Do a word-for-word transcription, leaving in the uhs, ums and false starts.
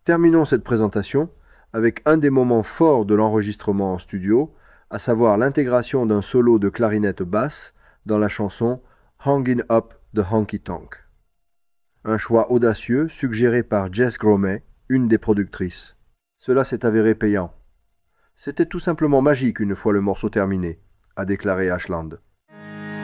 Terminons cette présentation avec un des moments forts de l'enregistrement en studio, à savoir l'intégration d'un solo de clarinette basse dans la chanson Hangin' Up the Honky Tonk. Un choix audacieux suggéré par Jess Gromet, une des productrices. Cela s'est avéré payant. C'était tout simplement magique une fois le morceau terminé, a déclaré Ashland.